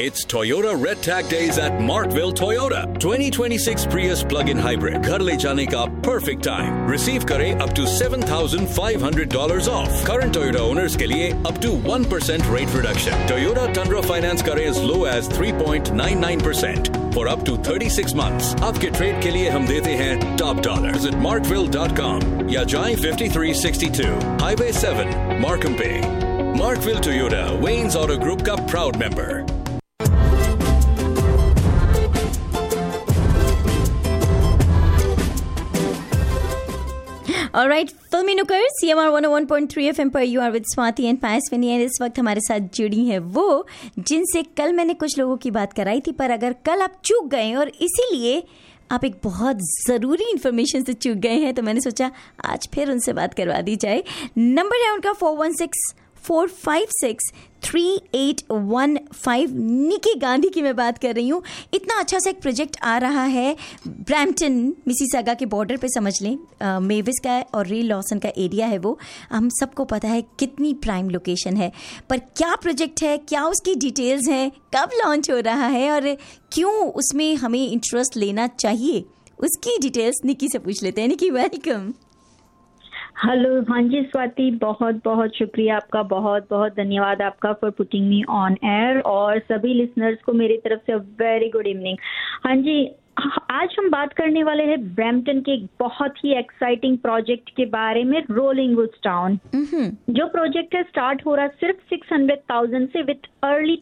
It's Toyota Red Tag Days at Markville Toyota. 2026 Prius plug-in hybrid घर ले जाने का perfect time. Receive करें up to $7,500 off. Current Toyota owners के लिए up to 1% rate reduction. Toyota Tundra finance करें as low as 3.99% for up to 36 months. आपके trade के लिए हम देते हैं top dollar. Visit markville.com या जाएं 5362 Highway 7, Markham Bay. Markville Toyota, Wayne's Auto Group का proud member. Alright, फिल्मी नुक्कड़ CMR 101.3 FM पर you are with Swati and Payaswini and इस वक्त हमारे साथ जुड़ी हैं वो जिनसे कल मैंने कुछ लोगों की बात कराई थी, पर अगर कल आप चूक गए और इसीलिए आप एक बहुत ज़रूरी इन्फॉर्मेशन से चूक गए हैं तो मैंने सोचा आज फिर उनसे बात करवा दी जाए. नंबर है उनका 416-456-3815. निकी गांधी की मैं बात कर रही हूँ. इतना अच्छा सा एक प्रोजेक्ट आ रहा है ब्रैम्पटन मिसिसागा के बॉर्डर पे, समझ लें मेविस का और रे लॉसन का एरिया है वो. हम सबको पता है कितनी प्राइम लोकेशन है, पर क्या प्रोजेक्ट है, क्या उसकी डिटेल्स हैं, कब लॉन्च हो रहा है और क्यों उसमें हमें इंटरेस्ट लेना चाहिए, उसकी डिटेल्स निकी से पूछ लेते हैं. निकी, वेलकम. हेलो. हाँ जी स्वाति, बहुत बहुत शुक्रिया आपका, बहुत बहुत धन्यवाद आपका for putting me on air, और सभी लिसनर्स को मेरी तरफ से वेरी गुड इवनिंग. हाँ जी, आज हम बात करने वाले हैं ब्रैम्पटन के एक बहुत ही एक्साइटिंग प्रोजेक्ट के बारे में, रोलिंग वुड्स टाउन. जो प्रोजेक्ट है स्टार्ट हो रहा सिर्फ 600,000 से विथ अर्ली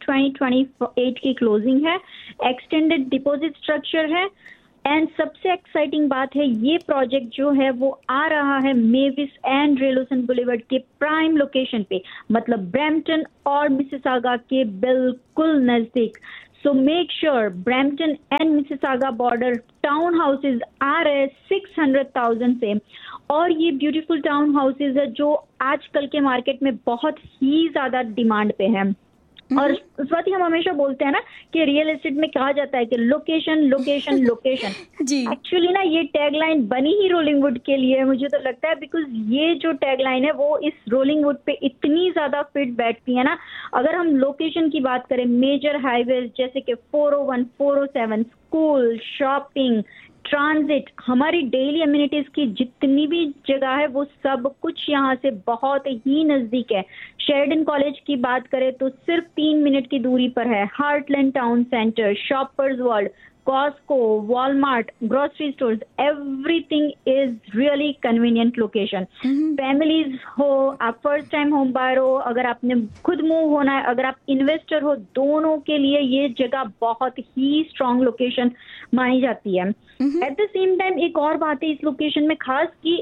2028 की क्लोजिंग है. एक्सटेंडेड डिपॉजिट स्ट्रक्चर है एंड सबसे एक्साइटिंग बात है ये प्रोजेक्ट जो है वो आ रहा है मेविस एंड रे लॉसन बुलेवर्ड के प्राइम लोकेशन पे, मतलब ब्रैम्पटन और मिसिसागा के बिल्कुल नजदीक. So make sure Brampton and Mississauga border town houses आ रहे 600,000 से, और ये ब्यूटीफुल टाउन हाउसेज है जो आजकल के मार्केट में बहुत ही ज्यादा डिमांड पे है. और स्वाति, हम हमेशा बोलते हैं ना कि रियल एस्टेट में कहा जाता है कि लोकेशन लोकेशन लोकेशन. एक्चुअली ना ये टैगलाइन बनी ही रोलिंग वुड के लिए, मुझे तो लगता है, बिकॉज ये जो टैगलाइन है वो इस रोलिंग वुड पे इतनी ज्यादा फिट बैठती है ना. अगर हम लोकेशन की बात करें, मेजर हाईवेज जैसे कि 401, 407, स्कूल, शॉपिंग, ट्रांजिट, हमारी डेली अम्यूनिटीज की जितनी भी जगह है वो सब कुछ यहाँ से बहुत ही नजदीक है. शेरडन कॉलेज की बात करें तो सिर्फ 3 मिनट की दूरी पर है. Heartland town centre, shoppers world, Costco, Walmart, grocery stores, everything is really convenient location. Families हो, आप फर्स्ट टाइम होम बायर हो, अगर आपने खुद मूव होना है, अगर आप इन्वेस्टर हो, दोनों के लिए ये जगह बहुत ही स्ट्रांग लोकेशन मानी जाती है. एट द सेम टाइम एक और बात है इस लोकेशन में खास कि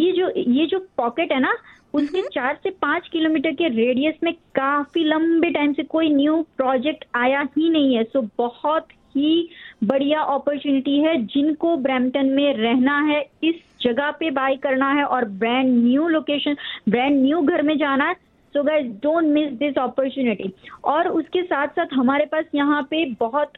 ये जो पॉकेट है ना उसके 4 से 5 किलोमीटर के रेडियस में काफी लंबे टाइम से कोई न्यू प्रोजेक्ट आया ही नहीं है. सो बहुत ही बढ़िया अपॉर्चुनिटी है जिनको ब्रैम्पटन में रहना है, इस जगह पे बाय करना है और brand new location, brand new घर में जाना है. So guys, don't miss this opportunity. और उसके साथ साथ हमारे पास यहाँ पे बहुत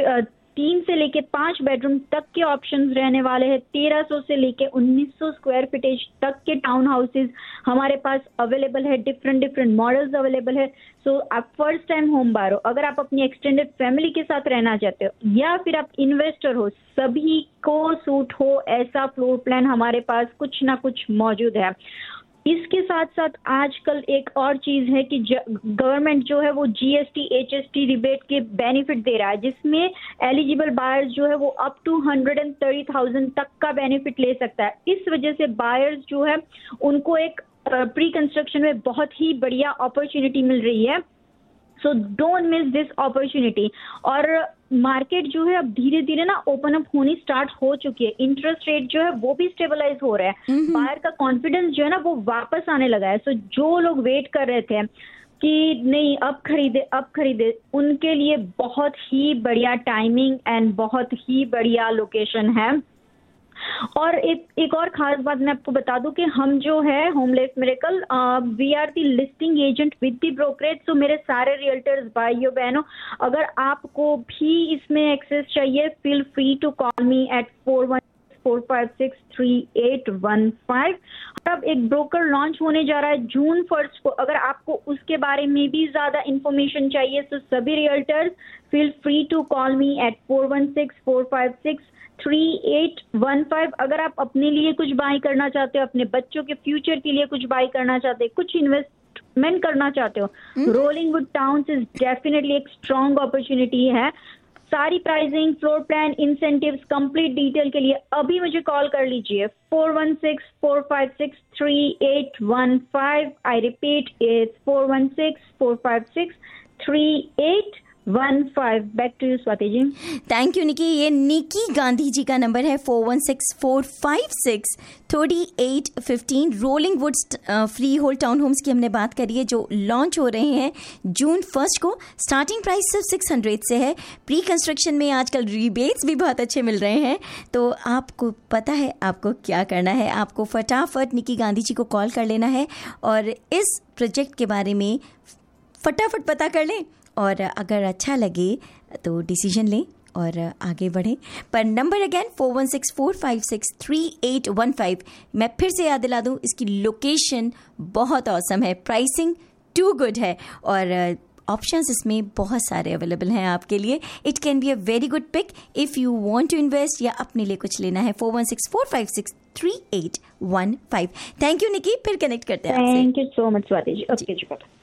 3 से लेके 5 बेडरूम तक के ऑप्शंस रहने वाले हैं. 1300 से लेके 1900 स्क्वायर फीटेज तक के टाउन हाउसेज हमारे पास अवेलेबल है. डिफरेंट मॉडल्स अवेलेबल है. सो आप फर्स्ट टाइम होम बायर हो, अगर आप अपनी एक्सटेंडेड फैमिली के साथ रहना चाहते हो, या फिर आप इन्वेस्टर हो, सभी को सूट हो ऐसा फ्लोर प्लान हमारे पास कुछ ना कुछ मौजूद है. इसके साथ साथ आजकल एक और चीज है कि गवर्नमेंट जो है वो GST HST रिबेट के बेनिफिट दे रहा है, जिसमें एलिजिबल बायर्स जो है वो अप टू 130,000 तक का बेनिफिट ले सकता है. इस वजह से बायर्स जो है उनको एक प्री कंस्ट्रक्शन में बहुत ही बढ़िया अपॉर्चुनिटी मिल रही है. So don't miss this opportunity. और मार्केट जो है अब धीरे धीरे ना ओपन अप होनी स्टार्ट हो चुकी है. इंटरेस्ट रेट जो है वो भी स्टेबलाइज हो रहा है. बायर का कॉन्फिडेंस जो है ना वो वापस आने लगा है. सो जो लोग वेट कर रहे थे कि नहीं अब खरीदे, उनके लिए बहुत ही बढ़िया टाइमिंग एंड बहुत ही बढ़िया लोकेशन है. और एक और खास बात मैं आपको बता दूं कि हम जो है home life miracle, we are the listing agent with the brokerage. सो मेरे सारे रियल्टर्स भाइयों बहनों, अगर आपको भी इसमें एक्सेस चाहिए, feel free to call me at 4164563815। अब एक ब्रोकर लॉन्च होने जा रहा है जून 1 को। अगर आपको उसके बारे में भी ज्यादा इंफॉर्मेशन चाहिए तो सभी realtors feel free to call me at 4164563815। अगर आप अपने लिए कुछ बाय करना चाहते हो, अपने बच्चों के फ्यूचर के लिए कुछ बाय करना चाहते हो, कुछ इन्वेस्टमेंट करना चाहते हो, rolling would towns is definitely एक स्ट्रॉन्ग अपॉर्चुनिटी है। सारी pricing, floor plan, incentives, complete detail के लिए अभी मुझे कॉल कर लीजिए 4164563815। I repeat, it's 4164563815। Back to you Swati ji. Thank you निकी। ये निकी गांधी जी का नंबर है 4164563815। Rolling woods free hold town Holmes की हमने बात करी है जो लॉन्च हो रहे हैं जून 1 को। स्टार्टिंग प्राइस सिर्फ 600 से है। प्री कंस्ट्रक्शन में आजकल रिबेट्स भी बहुत अच्छे मिल रहे हैं। तो आपको पता है आपको क्या करना है, आपको फटाफट निकी गांधी जी को कॉल कर लेना है और इस प्रोजेक्ट के बारे में फटाफट पता कर लें और अगर अच्छा लगे तो डिसीजन लें और आगे बढ़ें। पर नंबर अगेन 4164563815। मैं फिर से याद दिला दूं, इसकी लोकेशन बहुत ऑसम है, प्राइसिंग टू गुड है और ऑप्शंस इसमें बहुत सारे अवेलेबल हैं आपके लिए। It can be a very good pick if you want to invest या अपने लिए कुछ लेना है। 4164563815। थैंक यू निकी, फिर कनेक्ट करते हैं आपसे। Thank you so much Swati ji. Okay ji.